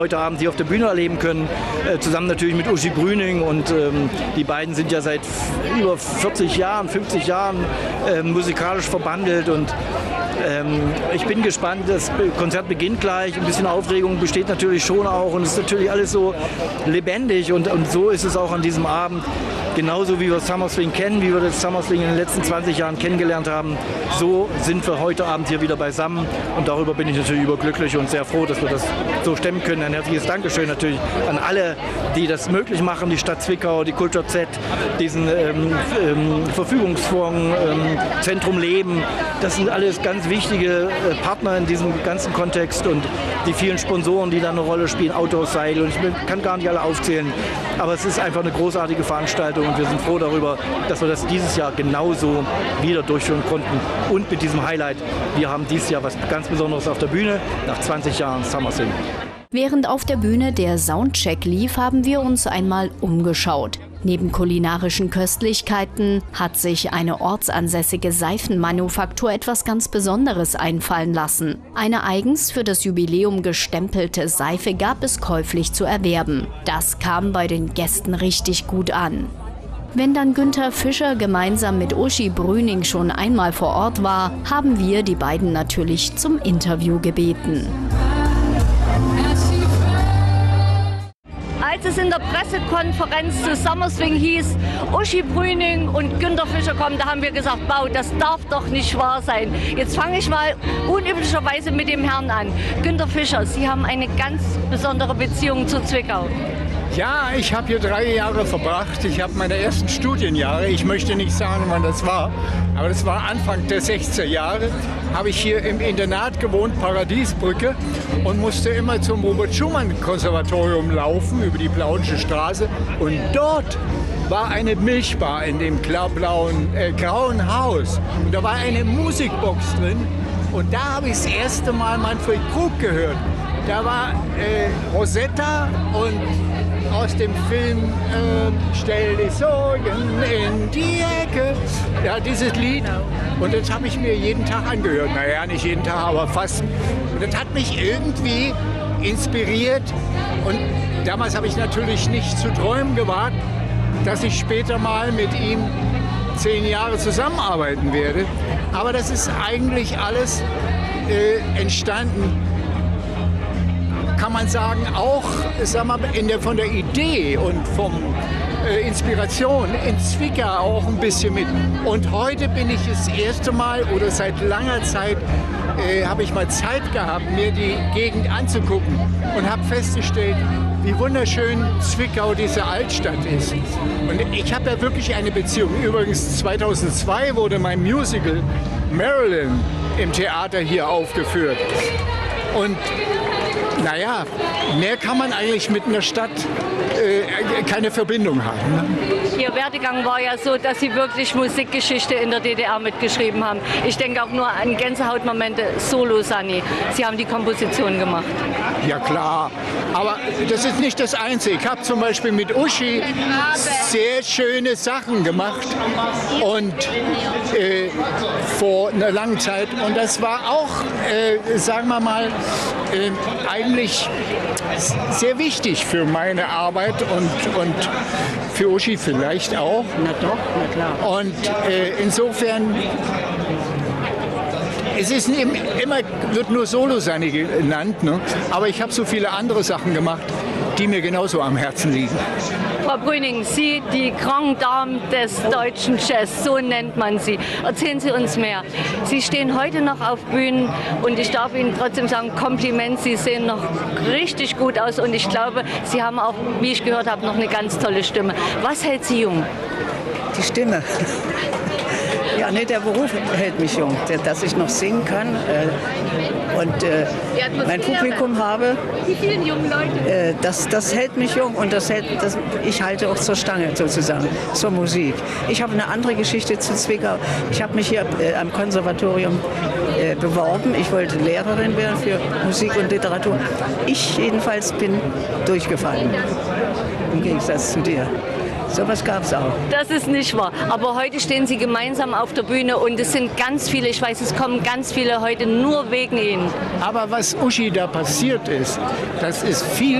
Heute Abend hier auf der Bühne erleben können, zusammen natürlich mit Uschi Brüning, und die beiden sind ja seit über 40 Jahren, 50 Jahren musikalisch verbandelt, und ich bin gespannt. Das Konzert beginnt gleich, ein bisschen Aufregung besteht natürlich schon auch, und es ist natürlich alles so lebendig, und so ist es auch an diesem Abend. Genauso wie wir Summer Swing kennen, wie wir das Summer Swing in den letzten 20 Jahren kennengelernt haben, so sind wir heute Abend hier wieder beisammen, und darüber bin ich natürlich überglücklich und sehr froh, dass wir das so stemmen können. Ein herzliches Dankeschön natürlich an alle, die das möglich machen, die Stadt Zwickau, die Kultur Z, diesen Verfügungsfonds, Zentrum Leben. Das sind alles ganz wichtige Partner in diesem ganzen Kontext, und die vielen Sponsoren, die da eine Rolle spielen, Outdoor Cycle, und ich kann gar nicht alle aufzählen, aber es ist einfach eine großartige Veranstaltung, und wir sind froh darüber, dass wir das dieses Jahr genauso wieder durchführen konnten, und mit diesem Highlight, wir haben dieses Jahr was ganz Besonderes auf der Bühne, nach 20 Jahren Summer Swing. Während auf der Bühne der Soundcheck lief, haben wir uns einmal umgeschaut. Neben kulinarischen Köstlichkeiten hat sich eine ortsansässige Seifenmanufaktur etwas ganz Besonderes einfallen lassen. Eine eigens für das Jubiläum gestempelte Seife gab es käuflich zu erwerben. Das kam bei den Gästen richtig gut an. Wenn dann Günther Fischer gemeinsam mit Uschi Brüning schon einmal vor Ort war, haben wir die beiden natürlich zum Interview gebeten. Als es in der Pressekonferenz zu Summer Swing hieß, Uschi Brüning und Günther Fischer kommen, da haben wir gesagt, wow, das darf doch nicht wahr sein. Jetzt fange ich mal unüblicherweise mit dem Herrn an. Günther Fischer, Sie haben eine ganz besondere Beziehung zu Zwickau. Ja, ich habe hier 3 Jahre verbracht. Ich habe meine ersten Studienjahre, ich möchte nicht sagen, wann das war, aber das war Anfang der 60er Jahre, habe ich hier im Internat gewohnt, Paradiesbrücke, und musste immer zum Robert-Schumann-Konservatorium laufen, über die Plauensche Straße. Und dort war eine Milchbar in dem grauen Haus. Und da war eine Musikbox drin, und da habe ich das erste Mal Manfred Krug gehört. Da war Rosetta und aus dem Film Stell die Sorgen in die Ecke. Ja, dieses Lied. Und das habe ich mir jeden Tag angehört. Naja, nicht jeden Tag, aber fast. Und das hat mich irgendwie inspiriert. Und damals habe ich natürlich nicht zu träumen gewagt, dass ich später mal mit ihm 10 Jahre zusammenarbeiten werde. Aber das ist eigentlich alles entstanden, kann man sagen, auch von der Idee und von Inspiration in Zwickau auch ein bisschen mit. Und heute bin ich das erste Mal, oder seit langer Zeit, habe ich mal Zeit gehabt, mir die Gegend anzugucken, und habe festgestellt, wie wunderschön Zwickau, diese Altstadt ist. Und ich habe da wirklich eine Beziehung. Übrigens 2002 wurde mein Musical Marilyn im Theater hier aufgeführt. Und naja, mehr kann man eigentlich mit einer Stadt keine Verbindung haben. Ihr Werdegang war ja so, dass Sie wirklich Musikgeschichte in der DDR mitgeschrieben haben. Ich denke auch nur an Gänsehautmomente, Solo Sunny. Sie haben die Komposition gemacht. Ja klar, aber das ist nicht das Einzige. Ich habe zum Beispiel mit Uschi sehr schöne Sachen gemacht, und vor einer langen Zeit. Und das war auch, sagen wir mal, eigentlich sehr wichtig für meine Arbeit und für Uschi vielleicht auch. Na doch, na klar. Und insofern, es ist immer, wird nur Solo Sunny genannt, ne? Aber ich habe so viele andere Sachen gemacht, die mir genauso am Herzen liegen. Frau Brüning, Sie, die Grande Dame des deutschen Jazz, so nennt man Sie. Erzählen Sie uns mehr. Sie stehen heute noch auf Bühnen, und ich darf Ihnen trotzdem sagen, Kompliment, Sie sehen noch richtig gut aus, und ich glaube, Sie haben auch, wie ich gehört habe, noch eine ganz tolle Stimme. Was hält Sie jung? Die Stimme. Ja, nee, der Beruf hält mich jung, dass ich noch singen kann und mein Publikum habe. Die vielen jungen Leute. Das hält mich jung, und ich halte auch zur Stange sozusagen, zur Musik. Ich habe eine andere Geschichte zu Zwickau. Ich habe mich hier am Konservatorium beworben. Ich wollte Lehrerin werden für Musik und Literatur. Ich jedenfalls bin durchgefallen, im Gegensatz zu dir. Sowas gab es auch. Das ist nicht wahr. Aber heute stehen Sie gemeinsam auf der Bühne und es sind ganz viele, ich weiß, es kommen ganz viele heute nur wegen Ihnen. Aber was Uschi da passiert ist, das ist viel